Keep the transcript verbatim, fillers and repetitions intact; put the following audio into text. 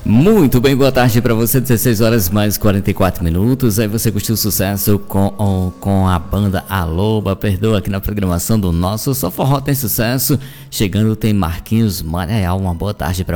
Muito bem, boa tarde para você, dezesseis horas mais quarenta e quatro minutos. Aí você curtiu o sucesso com, com a banda Aloba, perdoa, aqui na programação do nosso Só Forró Tem Sucesso. Chegando tem Marquinhos Maranhão, uma boa tarde para